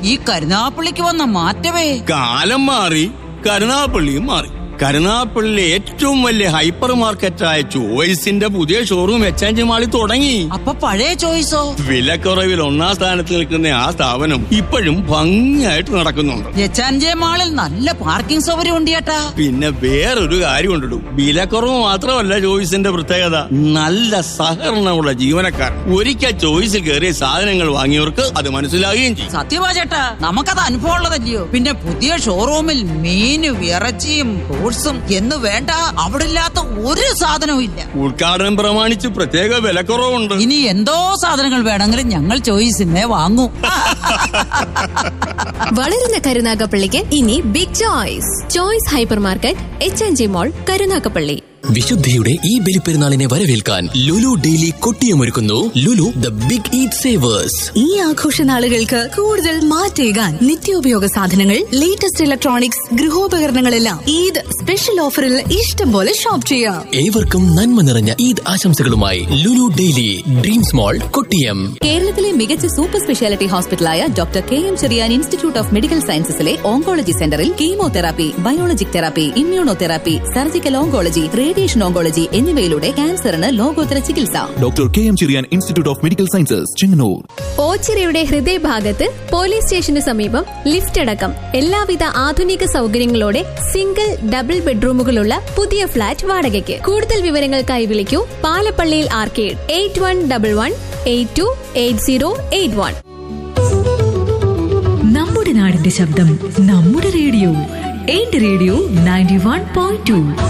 ഈ കരുനാഗപ്പള്ളിക്ക് വന്ന മാറ്റമേ. കാലം മാറി, കരുനാഗപ്പള്ളിയും മാറി. കരുനാഗപ്പള്ളിയിലെ ഏറ്റവും വലിയ ഹൈപ്പർ മാർക്കറ്റായ ചോയ്സിന്റെ പുതിയ ഷോറൂം എക്സ്ചേഞ്ച് മാളിൽ തുടങ്ങി. അപ്പൊ പഴയ ചോയ്സോ? വിലക്കുറവിൽ ഒന്നാം സ്ഥാനത്ത് നിൽക്കുന്ന ആ സ്ഥാപനം ഇപ്പോഴും ഭംഗിയായിട്ട് നടക്കുന്നുണ്ട്. എക്സ്ചേഞ്ച് മാളിൽ നല്ല പാർക്കിംഗ് സൗകര്യം ഉണ്ട് ചേട്ടാ. പിന്നെ വേറൊരു കാര്യം ഉണ്ടിടും, വിലക്കുറവ് മാത്രമല്ല ചോയ്സിന്റെ പ്രത്യേകത, നല്ല സഹകരണമുള്ള ജീവനക്കാർ. ഒരിക്കൽ ചോയ്സിൽ കയറിയ സാധനങ്ങൾ വാങ്ങിയവർക്ക് അത് മനസ്സിലാകുകയും ചെയ്യും. സത്യമാ ചേട്ടാ, നമുക്കത് അനുഭവം ഉള്ളതല്ലയോ. പിന്നെ പുതിയ ഷോറൂമിൽ മീനും ഇറച്ചിയും ഫ്രൂട്ട്സും എന്ന് വേണ്ട അവിടെ ഇല്ലാത്ത ഒരു സാധനവും ഇല്ല. ഉദ്ഘാടനം പ്രമാണിച്ച് പ്രത്യേക വിലക്കുറവുണ്ട്. ഇനി എന്തോ സാധനങ്ങൾ വേണമെങ്കിലും ഞങ്ങൾ ചോയ്സിനെ വാങ്ങും. വളരുന്ന കരുനാഗപ്പള്ളിക്ക് ഇനി big choice. Choice hyper market, എച്ച്.എൻ.ജി മോൾ, കരുനാഗപ്പള്ളി. വിശുദ്ധിയുടെ ഈ ബലിപ്പെരുന്നാളിനെ വരവേൽക്കാൻ Lulu daily കൊട്ടിയമൊരുക്കുന്നു Lulu the big eat Xavier's. ഈ ആഘോഷ നാളുകൾക്ക് കൂടുതൽ മാറ്റേകാൻ നിത്യോപയോഗ സാധനങ്ങൾ, ലേറ്റസ്റ്റ് ഇലക്ട്രോണിക്സ്, ഗൃഹോപകരണങ്ങളെല്ലാം ഈദ് സ്പെഷ്യൽ ഓഫറിൽ ഇഷ്ടം പോലെ ഷോപ്പ് ചെയ്യാം. ഏവർക്കും നന്മ നിറഞ്ഞ ഈദ് ആശംസകളുമായി ലുലു ഡെയിലി, ഡ്രീംസ് മോൾ, കൊട്ടിയം. കേരളത്തിലെ മികച്ച super speciality ഹോസ്പിറ്റലായ doctor K M. Cherian institute of medical സയൻസസിലെ oncology സെന്ററിൽ chemotherapy, biologic therapy, immunotherapy, surgical oncology, radiation oncology എന്നിവയിലൂടെ ക്യാൻസറിന് ലോകോത്തര ചികിത്സ. Doctor K M. Cherian institute of medical sciences, Chengannur. ഓച്ചിറയുടെ ഹൃദയഭാഗത്ത് പോലീസ് സ്റ്റേഷന് സമീപം ലിഫ്റ്റ് അടക്കം എല്ലാവിധ ആധുനിക സൗകര്യങ്ങളോടെ സിംഗിൾ ഡബിൾ ബെഡ്റൂമുകളുള്ള പുതിയ ഫ്ളാറ്റ് വാടകയ്ക്ക്. കൂടുതൽ വിവരങ്ങൾക്കായി വിളിക്കൂ പാലപ്പള്ളിയിൽ ആർക്കേഡ് 8111828081. നമ്മുടെ നാടിന്റെ ശബ്ദം, നമ്മുടെ റേഡിയോ. എന്റെ റേഡിയോ 91.2.